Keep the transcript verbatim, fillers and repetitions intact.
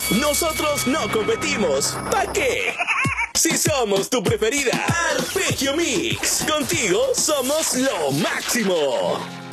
Nosotros no competimos. ¿Pa' qué? Si somos tu preferida, Arpegio Mix. Contigo somos lo máximo.